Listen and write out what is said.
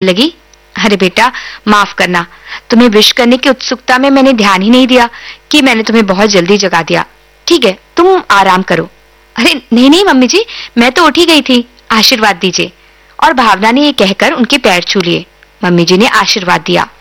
लगी, अरे बेटा माफ करना, तुम्हें विश करने की उत्सुकता में मैंने ध्यान ही नहीं दिया कि मैंने तुम्हें बहुत जल्दी जगा दिया। ठीक है, तुम आराम करो। अरे नहीं नहीं मम्मी जी, मैं तो उठ ही गई थी, आशीर्वाद दीजिए। और भावना ने ये कहकर उनके पैर छू लिए। मम्मी जी ने आशीर्वाद दिया।